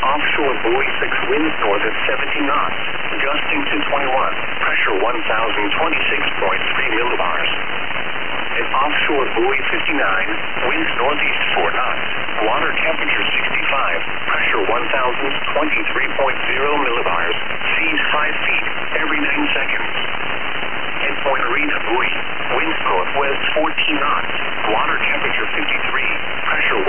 offshore buoy 6 winds north at 70 knots, gusting to 21, pressure 1,026.3 millibars. At offshore buoy 59, winds northeast 4 knots, water temperature 65, pressure 1,023.0 millibars, seas 5 feet every 9 seconds. At Point Reyna buoy, winds northwest 14 knots, water temperature 53, pressure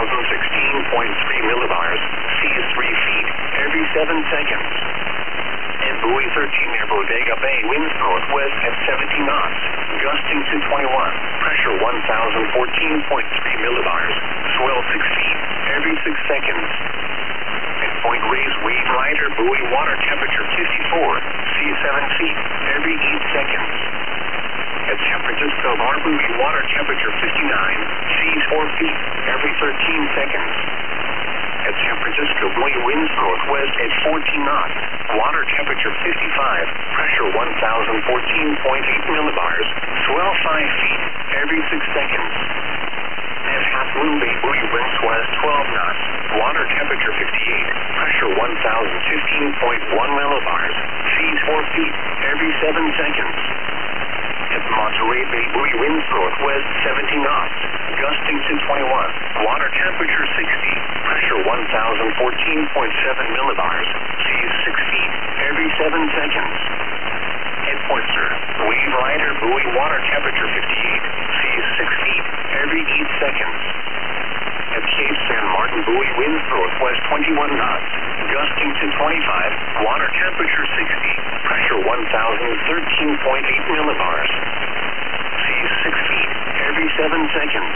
1,016.3 millibars, seas 3 feet every 7 seconds. At buoy 13 near Bodega Bay, winds northwest at 70 knots, gusting to 21, pressure 1,014.3 millibars, swell 6 feet every 6 seconds. At Point Reyes Wave Rider buoy, water temperature 54, sea 7 feet every 8 seconds. At San Francisco Bar buoy, water temperature 59, seas 4 feet every 13 seconds. At San Francisco buoy, winds northwest at 14 knots, water temperature 55, pressure 1,014.8 millibars, swell 5 feet every 6 seconds. At Half Moon Bay buoy, winds west 12 knots, water temperature 58, pressure 1,015.1 millibars, seas 4 feet every 7 seconds. At Monterey Bay buoy, winds northwest 70 knots, gusting to 21, water temperature 60, pressure 1,014.7 millibars, seas 6 feet every 7 seconds. At Point Sur, Wave Rider buoy, water temperature 58, seas 6 feet every 8 seconds. At Cape San Martin buoy, winds northwest 21 knots, gusting to 25, water temperature 60, pressure 1,013.8 millibars, seas 6 feet every 7 seconds.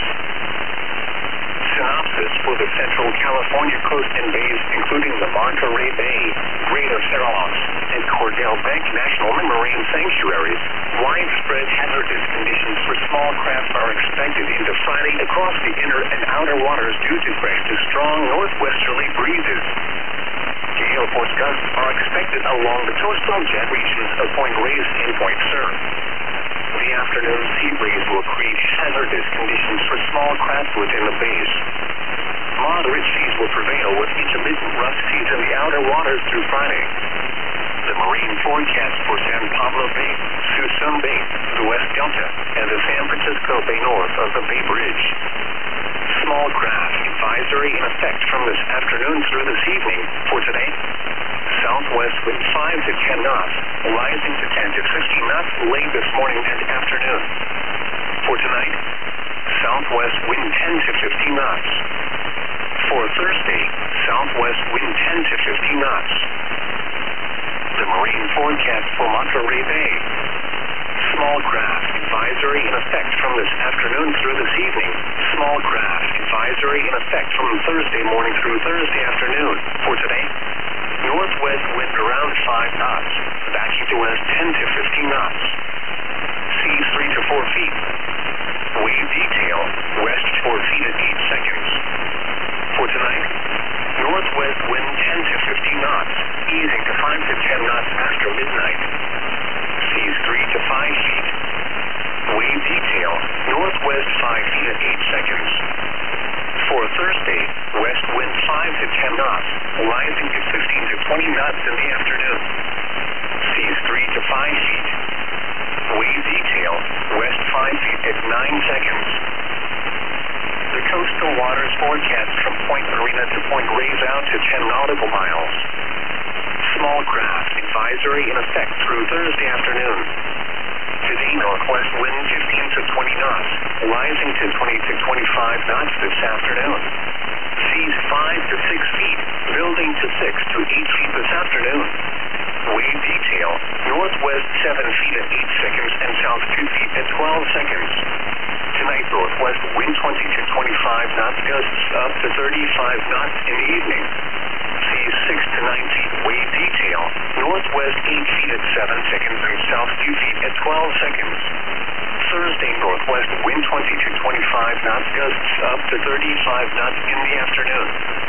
Synopsis for the Central California coast and bays, including the Monterey Bay, Greater Farallon, and Cordell Bank National Marine Sanctuaries, widespread hazardous conditions for small craft are expected into Friday across the inner and outer waters due to fresh to strong northwesterly breezes. Gale force gusts are expected along the coastal jet regions of Point Reyes and Point Sur. The afternoon sea breeze will create hazardous conditions for small craft within the bays. Moderate seas will prevail with intermittent rough seas in the outer waters through Friday. The marine forecast for San Pablo Bay, Suisun Bay, the West Delta, and the San Francisco Bay north of the Bay Bridge. Small craft advisory in effect from this afternoon through this evening. For today, southwest wind 5 to 10 knots, rising to 10 to 15 knots late this morning and afternoon. For tonight, southwest wind 10 to 15 knots. For Thursday, southwest wind 10 to 15 knots. The marine forecast for Monterey Bay. Small craft advisory in effect from this afternoon through this evening. Small craft advisory in effect from Thursday morning through Thursday afternoon. For today, northwest wind around 5 knots, backing to west 10 to 15 knots. Seas 3 to 4 feet. Wave detail, west 4 feet at 8 seconds. For tonight, northwest wind 10 to 15 knots, easing to 5 to 10 knots after midnight. Seas 3 to 5 feet. Wave detail, northwest 5 feet at 8 seconds. For Thursday, west wind 5 to 10 knots, rising to 15 to 20 knots in the afternoon. Seas 3 to 5 feet. Wave detail, west 5 feet at 9 seconds. The coastal waters forecast from Point Marina to Point Reyes out to 10 nautical miles. Small craft advisory in effect through Thursday afternoon. Today, northwest wind 15 to 20 knots, rising to 20 to 25 knots this afternoon. Seas 5 to 6 feet, building to 6 to 8 feet this afternoon. Wave detail, northwest 7 feet at 8 seconds and south 2 feet at 12 seconds. Tonight, northwest wind 20 to 25 knots, gusts up to 35 knots in the evening. Seas 6 to 9 feet, wave detail, northwest 8 feet at 7 seconds and south 2 feet at 12 seconds. Thursday, northwest wind 20 to 25 knots, gusts up to 35 knots in the afternoon.